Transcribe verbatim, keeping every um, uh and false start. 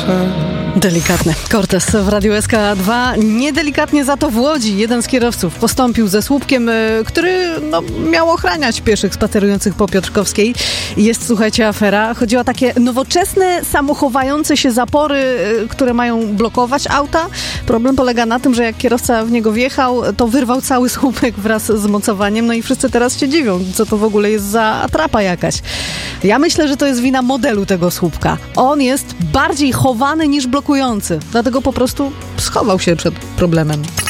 Delikatne. Cortez w Radiu S K dwa. Niedelikatnie za to w Łodzi. Jeden z kierowców postąpił ze słupkiem, który no, miał ochraniać pieszych spacerujących po Piotrkowskiej. Jest, słuchajcie, afera. Chodzi o takie nowoczesne, samochowające się zapory, które mają blokować auta. Problem polega na tym, że jak kierowca w niego wjechał, to wyrwał cały słupek wraz z mocowaniem. No i wszyscy teraz się dziwią, co to w ogóle jest za atrapa jakaś. Ja myślę, że to jest wina modelu tego słupka. On jest bardziej chowany niż blokujący. Dlatego po prostu schował się przed problemem.